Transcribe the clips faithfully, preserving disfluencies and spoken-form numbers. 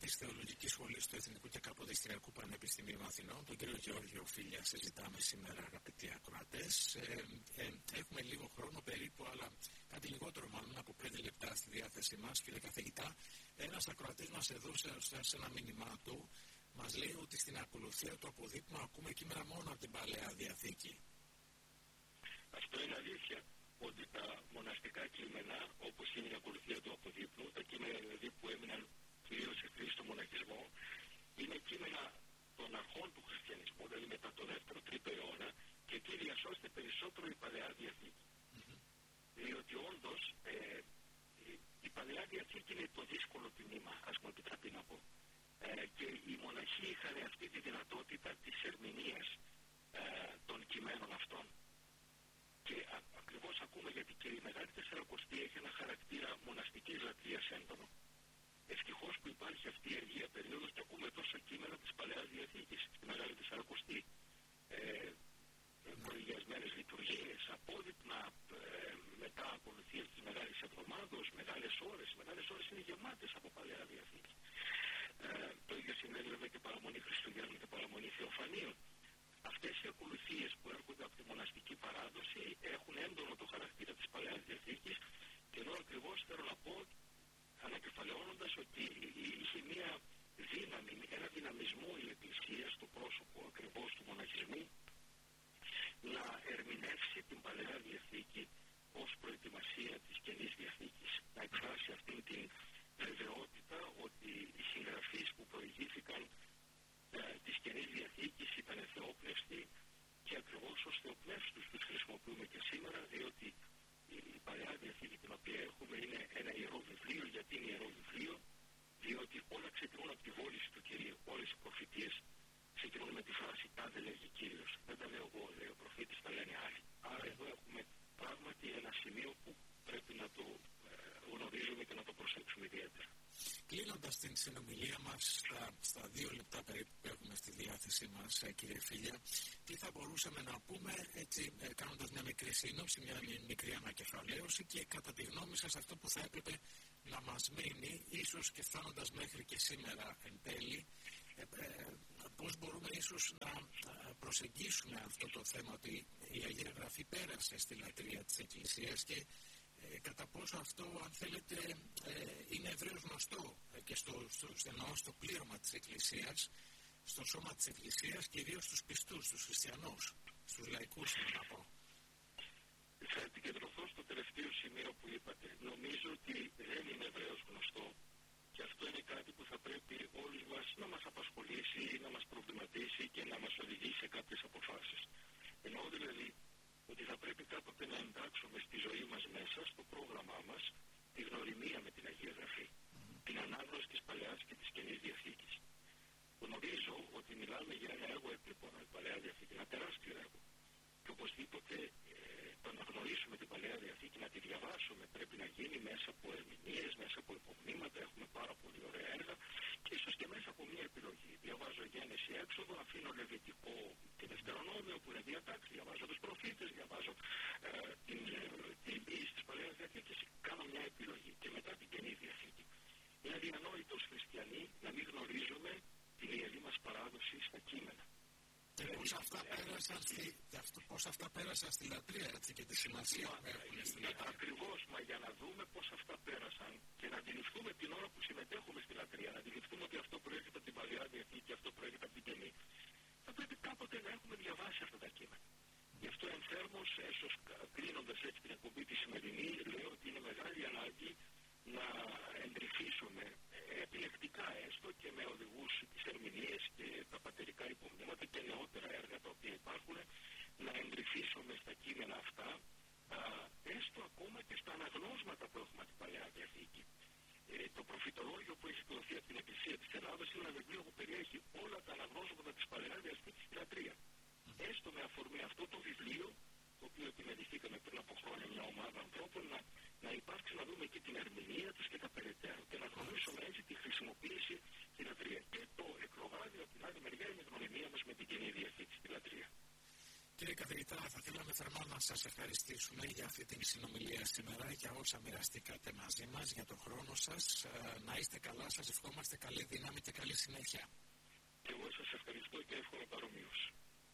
της Θεολογικής Σχολής του Εθνικού και Καποδιστριακού Πανεπιστημίου Αθηνών, τον κύριο Γεώργιο Φίλια, συζητάμε σήμερα, αγαπητοί ακροατές. Ε, ε, έχουμε λίγο χρόνο περίπου, αλλά κάτι λιγότερο μάλλον από πέντε λεπτά στη διάθεσή μας, κύριε καθηγητά. Ένας ακροατής μας έδωσε σε ένα μήνυμά του, μας λέει ότι στην ακολουθία του αποδείπνου ακούμε κείμενα μόνο από την Παλαιά Διαθήκη. Αυτό είναι αλήθεια, ότι τα μοναστικά κείμενα, όπως είναι η ακολουθία του αποδείπνου, τα κείμενα δηλαδή που έμειναν κυρίως σε χρήση στο μοναχισμό, είναι κείμενα των αρχών του χριστιανισμού, δηλαδή μετά το δεύτερο τρίτο αιώνα, και εκεί διασώστε περισσότερο η Παλαιά Διαθήκη. Mm-hmm. Διότι όντως ε, η, η Παλαιά Διαθήκη είναι το δύσκολο τμήμα, ας μου επιτραπεί να πω. Ε, και οι μοναχοί είχαν αυτή τη δυνατότητα της ερμηνείας ε, των κειμένων αυτών. Και α, ακριβώς ακούμε γιατί και η Μεγάλη Τεσσαρακοστή έχει ένα χαρακτήρα μοναστικής λατρείας έντονο. Ευτυχώς που υπάρχει αυτή η αργία περίοδος και ακούμε τόσα κείμενα της Παλαιάς Διαθήκης στη Μεγάλη Τεσσαρακοστή. Ε, προηγιασμένες λειτουργίες, απόδειπνα, ε, μετά ακολουθίες της Μεγάλης Εβδομάδος, μεγάλες ώρες. Οι μεγάλες ώρες είναι γεμάτες από Παλαιά Διαθήκη. Ε, το ίδιο σημαίνει βέβαια και παραμονή Χριστουγέννων και παραμονή Θεοφανίων. Αυτές οι ακολουθίες που έρχονται από τη μοναστική παράδοση έχουν έντονο το χαρακτήρα της Παλαιάς Διαθήκης, και εδώ ακριβώς θέλω να πω, ανακεφαλαιώνοντας, ότι είχε μια δύναμη, ένα δυναμισμό η Εκκλησία στο πρόσωπο ακριβώς του μοναχισμού να ερμηνεύσει την Παλαιά Διαθήκη ως προετοιμασία της Καινής Διαθήκης, να εκφράσει αυτήν την βεβαιότητα ότι οι συγγραφείς που προηγήθηκαν ε, της Καινής Διαθήκης ήταν θεόπνευστοι, και ακριβώς ως θεοπνεύστους τους χρησιμοποιούμε και σήμερα, διότι η Παλαιά Διαθήκη την οποία έχουμε είναι ένα ιερό βιβλίο. Γιατί είναι ιερό βιβλίο? Διότι όλα ξεκινούν από τη βόληση του Κυρίου. Όλες οι προφητείες ξεκινούν με τη φράση «Τάδε λέγει Κύριος». Δεν τα λέω εγώ, λέει ο προφήτης, τα λένε άλλοι. Άρα εδώ έχουμε πράγματι ένα σημείο που πρέπει να το ε, γνωρίζουμε και να το προσέξουμε ιδιαίτερα. Κλείνοντας την συνομιλία μας στα, στα δύο λεπτά περίπου που έχουμε στη διάθεσή μας, κύριε Φίλια, τι θα μπορούσαμε να πούμε, έτσι, κάνοντας μια μικρή σύνοψη, μια μικρή ανακεφαλαίωση, και κατά τη γνώμη σας αυτό που θα έπρεπε να μας μείνει, ίσως και φτάνοντας μέχρι και σήμερα εν τέλει, ε, ε, πώς μπορούμε ίσως να προσεγγίσουμε αυτό το θέμα ότι η Αγία Γραφή πέρασε στη λατρεία της Εκκλησίας, και Ε, κατά πόσο αυτό, αν θέλετε, ε, είναι ευρέως γνωστό ε, και στο, στο, στο, στο πλήρωμα της Εκκλησίας, στο σώμα της Εκκλησίας, κυρίως στους πιστούς, στους χριστιανούς, στους λαϊκούς, να πω. Θα επικεντρωθώ στο τελευταίο σημείο που είπατε. Νομίζω ότι δεν είναι ευρέως γνωστό, και αυτό είναι κάτι που θα πρέπει όλους μας να μας απασχολήσει, να μας προβληματίσει και να μας οδηγήσει σε κάποιες αποφάσεις. Εννοώ δηλαδή ότι θα πρέπει κάποτε να εντάξουμε στη ζωή μας μέσα, στο πρόγραμμά μας, τη γνωριμία με την Αγία Γραφή, mm. την ανάγνωση της Παλαιάς και της Καινής Διαθήκης. Γνωρίζω ότι μιλάμε για ένα έργο επίπονο, η Παλαιά Διαθήκη, ένα τεράστιο έργο. Και οπωσδήποτε ε, το να γνωρίσουμε την Παλαιά Διαθήκη, να τη διαβάσουμε, πρέπει να γίνει μέσα από ερμηνείες, μέσα από υπομνήματα. Έχουμε πάρα πολύ ωραία έργα, και ίσως και μέσα από μια επιλογή. Διαβάζω Γένεση, Έξοδο, αφήνω Λεβιτικό και Δευτερονόμιο που είναι διατάξει, διαβάζω τους προφήτες, διαβάζω ε, την, ε, την ποιήση της Παλαιάς Διαθήκης, κάνω μια επιλογή, και μετά την Καινή Διαθήκη. Είναι αδιανόητο ως χριστιανοί να μην γνωρίζουμε την ιερή μας παράδοση στα κείμενα. Και πώς αυτά πέρασαν στη, πώς αυτά πέρασαν στη λατρεία, έτσι, και τη σημασία που έχουν στη λατρεία. Ακριβώς, μα για να δούμε πώς αυτά πέρασαν και να αντιληφθούμε την ώρα που συμμετέχουμε στη λατρεία, να αντιληφθούμε ότι αυτό προέρχεται από την Παλαιά Διαθήκη και αυτό προέρχεται από την Καινή, θα πρέπει κάποτε να έχουμε διαβάσει αυτά τα κείμενα. Γι' αυτό ενθέρμως, ίσως κλείνοντας έτσι την εκπομπή τη σημερινή, λέω ότι είναι μεγάλη ανάγκη να εντρυφήσουμε επιλεκτικά, έστω και με οδηγούς τις ερμηνείες και τα πατερικά υπομνήματα και νεότερα έργα τα οποία υπάρχουν, να εντρυφήσουμε στα κείμενα αυτά, α, έστω ακόμα και στα αναγνώσματα που έχουμε από την Παλαιά Διαθήκη. Ε, το προφητολόγιο που έχει δοθεί από την Εκκλησία της Ελλάδας είναι ένα βιβλίο που περιέχει όλα τα αναγνώσματα της Παλαιάς Διαθήκης στη λατρεία. Έστω με αφορμή αυτό το βιβλίο, το οποίο επιμεληθήκαμε πριν από χρόνια μια ομάδα ανθρώπων, να, να υπάρξει να δούμε και την ερμηνεία τους και τα περαιτέρω, και να γνωρίσουμε έτσι τη χρησιμοποίηση στη λατρεία. Και το εκρογάδιο από την άλλη μεριά είναι η γνωριμία μας με την Καινή Διαθήκη στη λατρεία. Κύριε καθηγητά, θα θέλαμε θερμά να σας ευχαριστήσουμε ευχαριστήσουμε για αυτή την συνομιλία σήμερα, για όσα μοιραστήκατε μαζί μας, για τον χρόνο σας. Να είστε καλά, σας ευχόμαστε καλή δύναμη και καλή συνέχεια. Εγώ σας ευχαριστώ και εύχομαι παρομοίως.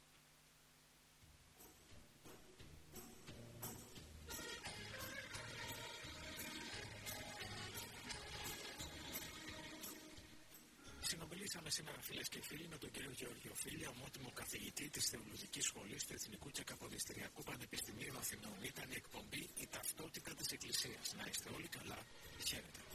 Συνομιλήσαμε σήμερα, φίλες και φίλοι, με τον κύριο Γεώργιο Φίλια, ομότιμο καθηγητή της Θεολογικής Σχολής του Εθνικού και Καποδιστριακού Πανεπιστημίου Αθηνών. Ήταν η εκπομπή «Η Ταυτότητα της Εκκλησίας». Να είστε όλοι καλά. Χαίρετε.